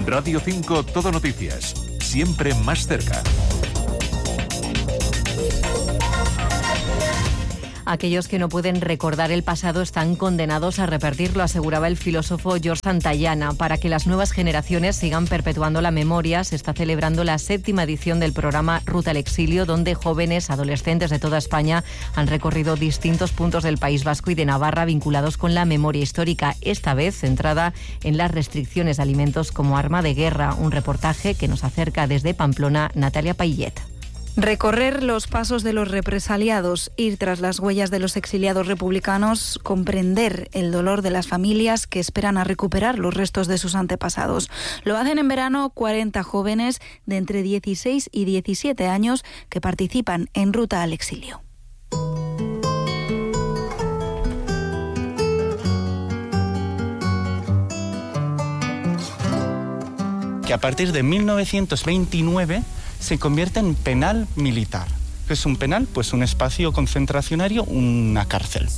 Radio 5 Todo Noticias, siempre más cerca. Aquellos que no pueden recordar el pasado están condenados a repetirlo, aseguraba el filósofo George Santayana. Para que las nuevas generaciones sigan perpetuando la memoria, se está celebrando la 7ª edición del programa Ruta al Exilio, donde jóvenes, adolescentes de toda España han recorrido distintos puntos del País Vasco y de Navarra vinculados con la memoria histórica, esta vez centrada en las restricciones de alimentos como arma de guerra. Un reportaje que nos acerca desde Pamplona, Natalia Payet. Recorrer los pasos de los represaliados, ir tras las huellas de los exiliados republicanos, comprender el dolor de las familias que esperan a recuperar los restos de sus antepasados. Lo hacen en verano 40 jóvenes de entre 16 y 17 años que participan en Ruta al Exilio. Que a partir de 1929 se convierte en penal militar. ¿Qué es un penal? Pues un espacio concentracionario, una cárcel.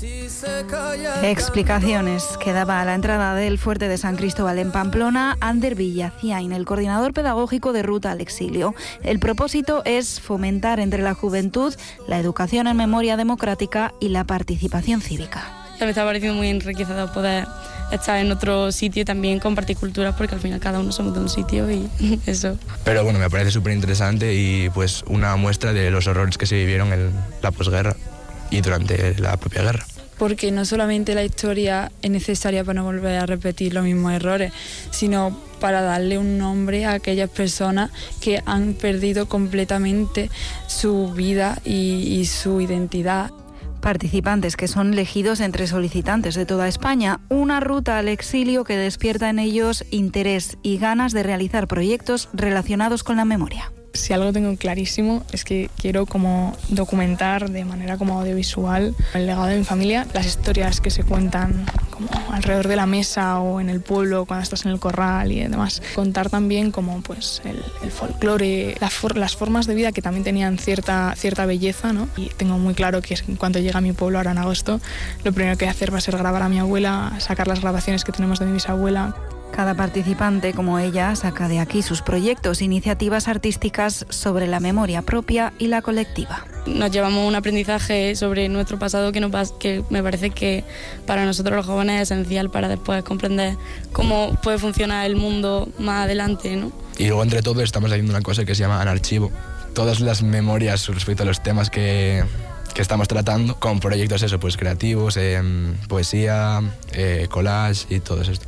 Explicaciones que daba a la entrada del fuerte de San Cristóbal en Pamplona Ander Villaciain, el coordinador pedagógico de Ruta al Exilio. El propósito es fomentar entre la juventud la educación en memoria democrática y la participación cívica. Me está pareciendo muy enriquecedor poder estar en otro sitio y también compartir culturas, porque al final cada uno somos de un sitio y eso. Pero bueno, me parece súper interesante y pues una muestra de los horrores que se vivieron en la posguerra y durante la propia guerra. Porque no solamente la historia es necesaria para no volver a repetir los mismos errores, sino para darle un nombre a aquellas personas que han perdido completamente su vida y su identidad. Participantes que son elegidos entre solicitantes de toda España, una ruta al exilio que despierta en ellos interés y ganas de realizar proyectos relacionados con la memoria. Si algo tengo clarísimo es que quiero como documentar de manera como audiovisual el legado de mi familia, las historias que se cuentan como alrededor de la mesa o en el pueblo cuando estás en el corral y demás. Contar también como pues el folclore, las formas de vida que también tenían cierta belleza, ¿no? Y tengo muy claro que en cuanto llegue a mi pueblo ahora en agosto, lo primero que voy a hacer va a ser grabar a mi abuela, sacar las grabaciones que tenemos de mi bisabuela. Cada participante, como ella, saca de aquí sus proyectos, iniciativas artísticas sobre la memoria propia y la colectiva. Nos llevamos un aprendizaje sobre nuestro pasado que me parece que para nosotros los jóvenes es esencial para después comprender cómo puede funcionar el mundo más adelante, ¿no? Y luego entre todos estamos haciendo una cosa que se llama Anarchivo. Todas las memorias respecto a los temas que estamos tratando, con proyectos pues creativos, poesía, collage y todo esto.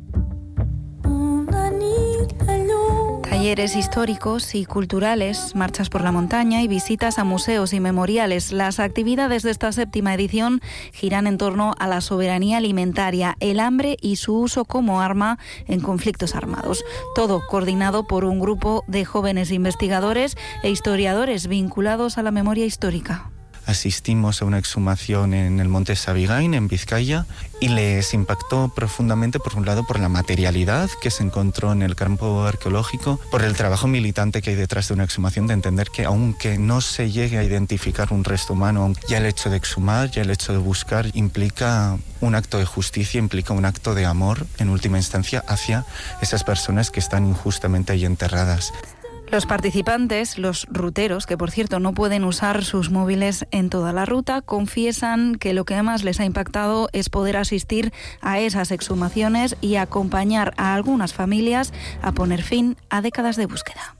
Talleres históricos y culturales, marchas por la montaña y visitas a museos y memoriales. Las actividades de esta 7ª edición giran en torno a la soberanía alimentaria, el hambre y su uso como arma en conflictos armados. Todo coordinado por un grupo de jóvenes investigadores e historiadores vinculados a la memoria histórica. Asistimos a una exhumación en el Monte Sabigain, en Vizcaya, y les impactó profundamente, por un lado, por la materialidad que se encontró en el campo arqueológico, por el trabajo militante que hay detrás de una exhumación, de entender que aunque no se llegue a identificar un resto humano, ya el hecho de exhumar, ya el hecho de buscar, implica un acto de justicia, implica un acto de amor, en última instancia, hacia esas personas que están injustamente ahí enterradas. Los participantes, los ruteros, que por cierto no pueden usar sus móviles en toda la ruta, confiesan que lo que más les ha impactado es poder asistir a esas exhumaciones y acompañar a algunas familias a poner fin a décadas de búsqueda.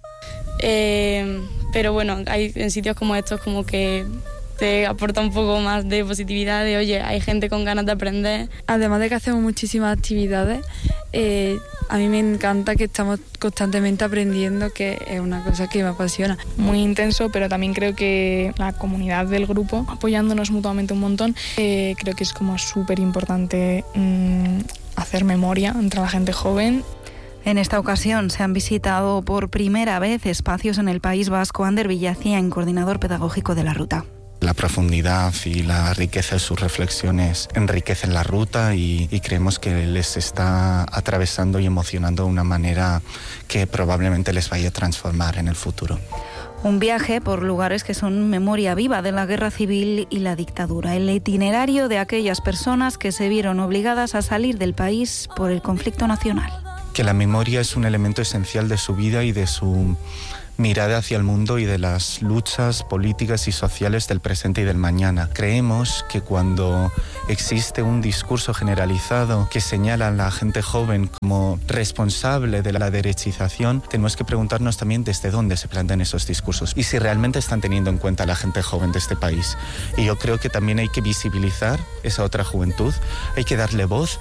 Pero bueno, hay en sitios como estos como que te aporta un poco más de positividad, de oye, hay gente con ganas de aprender. Además de que hacemos muchísimas actividades, a mí me encanta que estamos constantemente aprendiendo, que es una cosa que me apasiona. Muy intenso, pero también creo que la comunidad del grupo, apoyándonos mutuamente un montón, creo que es como súper importante hacer memoria entre la gente joven. En esta ocasión se han visitado por primera vez espacios en el País Vasco. Ander Villaciain, coordinador pedagógico de la ruta. La profundidad y la riqueza de sus reflexiones enriquecen la ruta y creemos que les está atravesando y emocionando de una manera que probablemente les vaya a transformar en el futuro. Un viaje por lugares que son memoria viva de la guerra civil y la dictadura. El itinerario de aquellas personas que se vieron obligadas a salir del país por el conflicto nacional. que la memoria es un elemento esencial de su vida y de su mirada hacia el mundo y de las luchas políticas y sociales del presente y del mañana. Creemos que cuando existe un discurso generalizado que señala a la gente joven como responsable de la derechización, tenemos que preguntarnos también desde dónde se plantean esos discursos y si realmente están teniendo en cuenta a la gente joven de este país. Y yo creo que también hay que visibilizar esa otra juventud, hay que darle voz.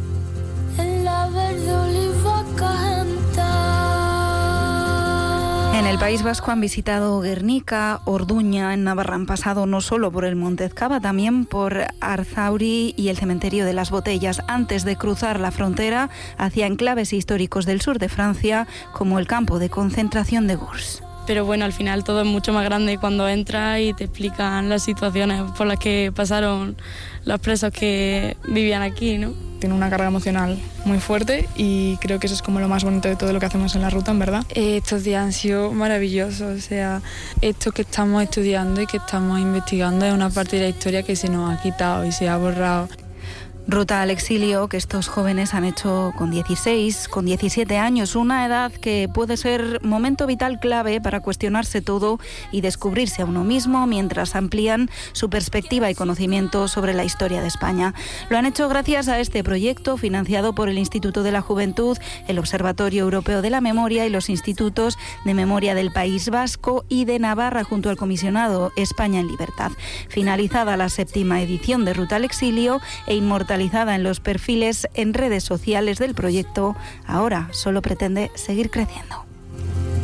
En el País Vasco han visitado Guernica, Orduña, en Navarra han pasado no solo por el Monte Ezcaba, también por Arzauri y el Cementerio de las Botellas, antes de cruzar la frontera hacia enclaves históricos del sur de Francia, como el campo de concentración de Gurs. Pero bueno, al final todo es mucho más grande cuando entras y te explican las situaciones por las que pasaron los presos que vivían aquí, ¿no? Tiene una carga emocional muy fuerte y creo que eso es como lo más bonito de todo lo que hacemos en la ruta, en verdad. Estos días han sido maravillosos, o sea, esto que estamos estudiando y que estamos investigando es una parte de la historia que se nos ha quitado y se ha borrado. Ruta al exilio que estos jóvenes han hecho con 16, con 17 años, una edad que puede ser momento vital clave para cuestionarse todo y descubrirse a uno mismo mientras amplían su perspectiva y conocimiento sobre la historia de España. Lo han hecho gracias a este proyecto financiado por el Instituto de la Juventud, el Observatorio Europeo de la Memoria y los Institutos de Memoria del País Vasco y de Navarra junto al comisionado España en Libertad. Finalizada la 7ª edición de Ruta al exilio e inmortalizada en los perfiles en redes sociales del proyecto, ahora solo pretende seguir creciendo.